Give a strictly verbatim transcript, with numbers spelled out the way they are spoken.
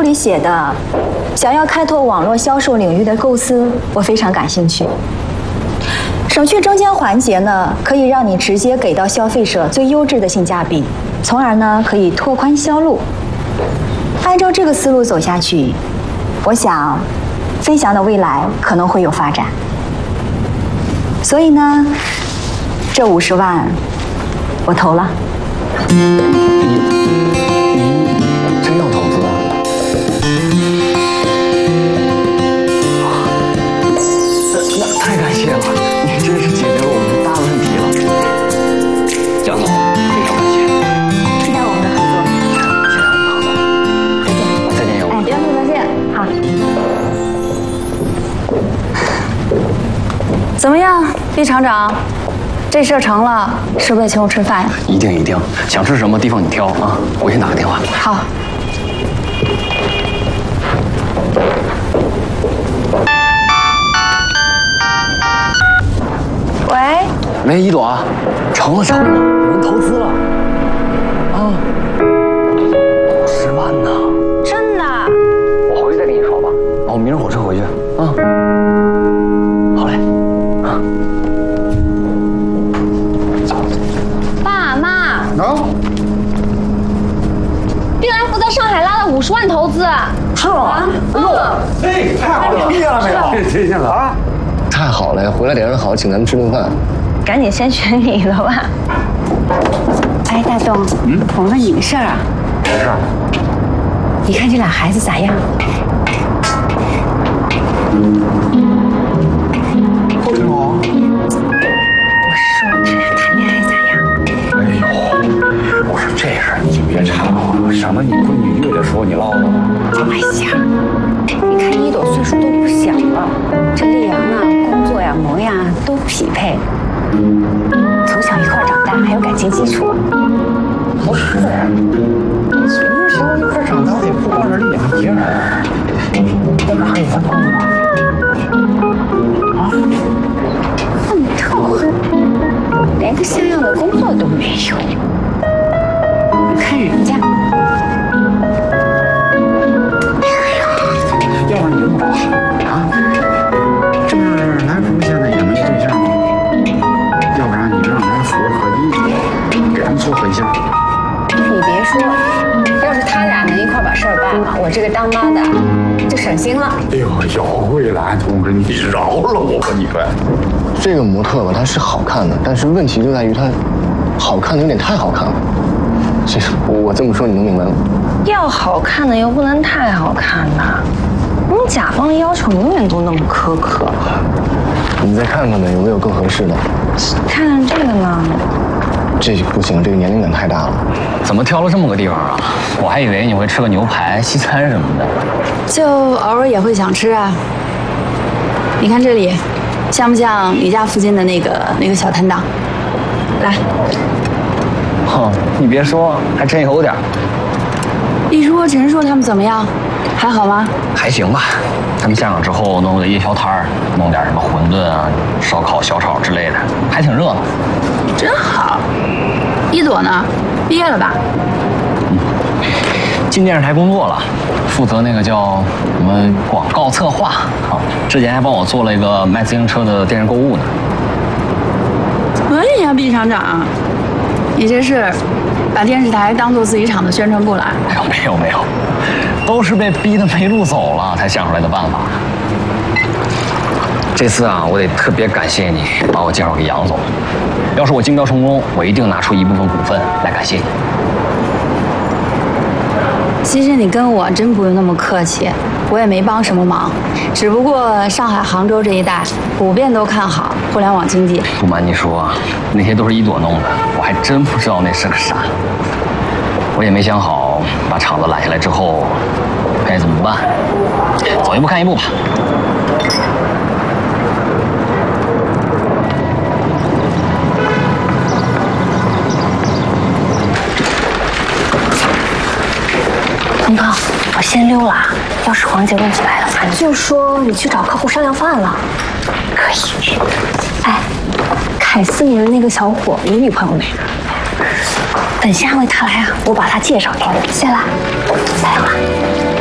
里写的，想要开拓网络销售领域的构思，我非常感兴趣。省去中间环节呢，可以让你直接给到消费者最优质的性价比，从而呢可以拓宽销路。按照这个思路走下去，我想，飞翔的未来可能会有发展。所以呢，这五十万，我投了。 您真要投资啊？那那太感谢了，您真是解决了我们的大问题了。蒋总，非常感谢， 期待我们的合作。 期待我们的合作。再见。再见，姚哎，不要客气，再见。好。怎么样，毕厂长？这事儿成了，是不是请我吃饭呀？ 一定一定，想吃什么地方你挑啊，我先打个电话。 好。喂。 喂，一朵，成了成了，有人投资了。啊，五十万呢？ 真的？ 我回去再跟你说吧。哦，我明儿火车回去。啊。好嘞。啊。 爸妈。 能？ 碧来福在上海拉了五十万投资。 是吗？哎呦，哎，太好了！听见了没有？听见了啊！ 太好了，回来得让人好好请咱们吃顿饭。 赶紧先选你的吧。 哎，大东，嗯，我问你个事儿啊。 什么事儿？ 你看这俩孩子咋样？ 都挺好。 我说这俩谈恋爱咋样？ 哎呦，我说这事儿你就别掺和了，省得你闺女越的时候你唠叨。 哎呀，你看一朵岁数都不小了，这丽阳啊，工作呀、模样啊都匹配。从小一块长大，还有感情基础。 不是的呀，从小一块长大的也不光是丽阳一个人，那哪还有咱东吗？啊？ 那你特狠，连个像样的工作都没有。你看人家， 要不然你这么着啊？这不是来福现在也没对象吗？要不然你让来福和一朵给他们撮合一下。 你别说，要是他俩能一块把事儿办了，我这个当妈的就省心了。 哎呦，姚桂兰同志，你饶了我吧，你快！ 这个模特吧，她是好看的，但是问题就在于她好看的有点太好看了。这是我我这么说你能明白吗？ 要好看的又不能太好看呐。你甲方的要求永远都那么苛刻。 你再看看呢，有没有更合适的？ 看看这个呢。 这不行，这个年龄感太大了。怎么挑了这么个地方啊？我还以为你会吃个牛排、西餐什么的。 就偶尔也会想吃啊。你看这里，像不像你家附近的那个那个小摊档？来， 哼，你别说，还真有点。 一说陈硕他们怎么样？还好吗？ 还行吧。他们下岗之后弄个夜宵摊儿，弄点什么馄饨啊、烧烤、小炒之类的，还挺热闹。 真好。一朵呢？毕业了吧？ 嗯，进电视台工作了，负责那个叫什么广告策划啊。之前还帮我做了一个卖自行车的电视购物呢。 可以呀，毕厂长，你这是把电视台当做自己厂的宣传部了？ 哎呦，没有没有，都是被逼得没路走了才想出来的办法。这次啊，我得特别感谢你把我介绍给杨总。要是我竞标成功，我一定拿出一部分股份来感谢你。 其实你跟我真不用那么客气，我也没帮什么忙，只不过上海、杭州这一带普遍都看好互联网经济。 不瞒你说，那些都是一朵弄的，我还真不知道那是个啥。我也没想好把厂子揽下来之后该怎么办，走一步看一步吧。 东哥，我先溜了，要是黄杰问起来了，咱就说你去找客户商量方案了。可以。哎，凯斯尼的那个小伙有女朋友没？等下回他来啊，我把他介绍给你。谢了，加油了。